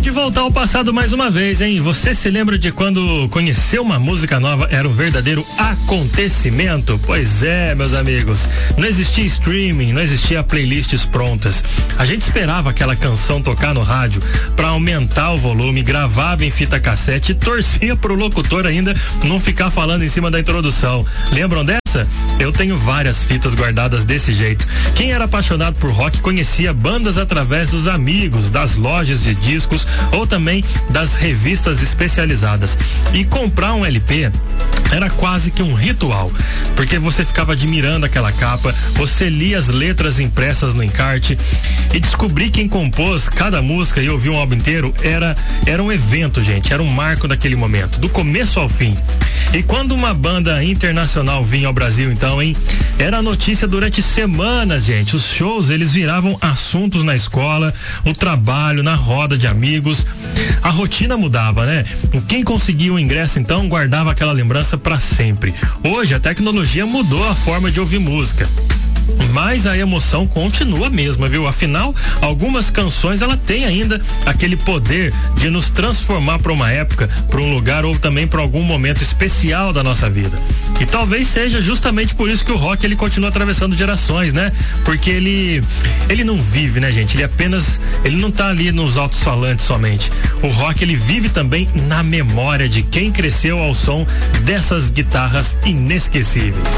de voltar ao passado mais uma vez, hein? Você se lembra de quando conheceu uma música nova? Era um verdadeiro acontecimento? Pois é, meus amigos. Não existia streaming, não existia playlists prontas. A gente esperava aquela canção tocar no rádio pra aumentar o volume, gravava em fita cassete e torcia pro locutor ainda não ficar falando em cima da introdução. Lembram dessa? Eu tenho várias fitas guardadas desse jeito. Quem era apaixonado por rock conhecia bandas através dos amigos, das lojas de discos ou também das revistas especializadas. E comprar um LP era quase que um ritual, porque você ficava admirando aquela capa, você lia as letras impressas no encarte e descobrir quem compôs cada música e ouvir um álbum inteiro era um evento, gente, era um marco daquele momento, do começo ao fim. E quando uma banda internacional vinha ao Brasil, então, hein? Era notícia durante semanas, gente. Os shows, eles viravam assuntos na escola, o trabalho, na roda de amigos. A rotina mudava, né? Quem conseguia o ingresso, então, guardava aquela lembrança para sempre. Hoje, a tecnologia mudou a forma de ouvir música. Mas a emoção continua a mesma, viu? Afinal, algumas canções ela tem ainda aquele poder de nos transformar para uma época, para um lugar ou também para algum momento especial da nossa vida. E talvez seja justamente por isso que o rock ele continua atravessando gerações, né? Porque ele não vive, né, gente? Ele não tá ali nos alto-falantes somente. O rock ele vive também na memória de quem cresceu ao som dessas guitarras inesquecíveis.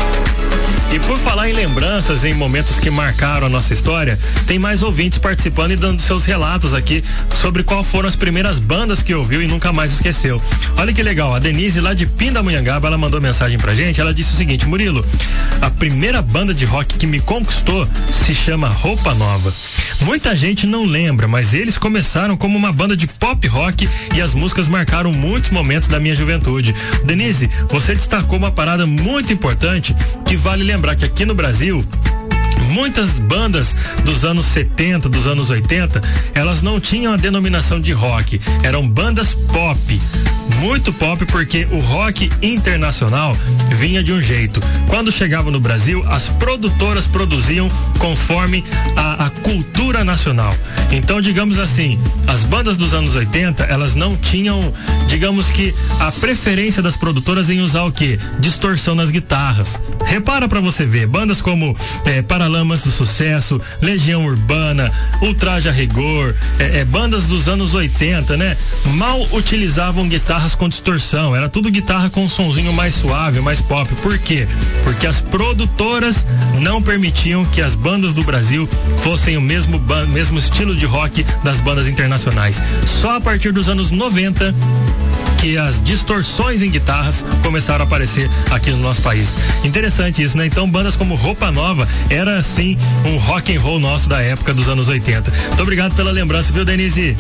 E por falar em lembranças, em momentos que marcaram a nossa história, tem mais ouvintes participando e dando seus relatos aqui sobre qual foram as primeiras bandas que ouviu e nunca mais esqueceu. Olha que legal, a Denise lá de Pindamonhangaba, ela mandou mensagem pra gente, ela disse o seguinte: Murilo, a primeira banda de rock que me conquistou se chama Roupa Nova. Muita gente não lembra, mas eles começaram como uma banda de pop rock e as músicas marcaram muitos momentos da minha juventude. Denise, você destacou uma parada muito importante que vale lembrar que aqui no Brasil, muitas bandas dos anos 70, dos anos 80, elas não tinham a denominação de rock, eram bandas pop, muito pop, porque o rock internacional vinha de um jeito. Quando chegava no Brasil, as produtoras produziam conforme a cultura nacional. Então, digamos assim, as bandas dos anos 80, elas não tinham, digamos que, a preferência das produtoras em usar o quê? Distorção nas guitarras. Repara pra você ver, bandas como Paralamas do Sucesso, Legião Urbana, Ultraje a Rigor, bandas dos anos 80, né? Mal utilizavam guitarras com distorção, era tudo guitarra com um sonzinho mais suave, mais pop. Por quê? Porque as produtoras não permitiam que as bandas do Brasil fossem o mesmo estilo de rock das bandas internacionais. Só a partir dos anos 90 que as distorções em guitarras começaram a aparecer aqui no nosso país. Interessante isso, né? Então, bandas como Roupa Nova era, assim, um rock and roll nosso da época dos anos 80. Muito obrigado pela lembrança, viu, Denise?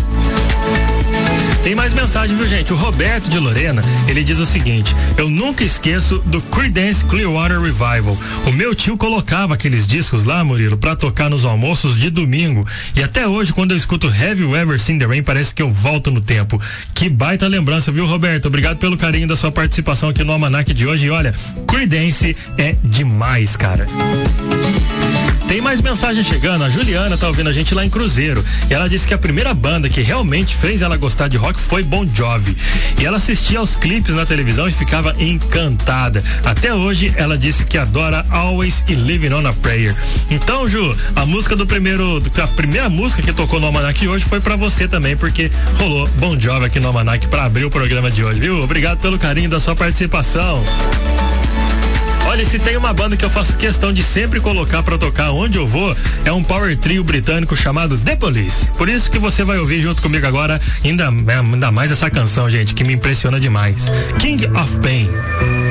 Tem mais mensagem, viu, gente? O Roberto de Lorena, ele diz o seguinte: eu nunca esqueço do Creedence Clearwater Revival. O meu tio colocava aqueles discos lá, Murilo, pra tocar nos almoços de domingo. E até hoje, quando eu escuto Have You Ever Seen the Rain, parece que eu volto no tempo. Que baita lembrança, viu, Roberto? Obrigado pelo carinho da sua participação aqui no Almanac de hoje. E olha, Creedence é demais, cara. Tem mais mensagem chegando. A Juliana tá ouvindo a gente lá em Cruzeiro. E ela disse que a primeira banda que realmente fez ela gostar de rock foi Bon Jovi. E ela assistia aos clipes na televisão e ficava encantada. Até hoje ela disse que adora Always e Living on a Prayer. Então, Ju, a primeira música que tocou no Almanac hoje foi pra você também, porque rolou Bon Jovi aqui no Almanac pra abrir o programa de hoje, viu? Obrigado pelo carinho da sua participação. Olha, se tem uma banda que eu faço questão de sempre colocar pra tocar onde eu vou, é um power trio britânico chamado The Police. Por isso que você vai ouvir junto comigo agora ainda mais essa canção, gente, que me impressiona demais. King of Pain.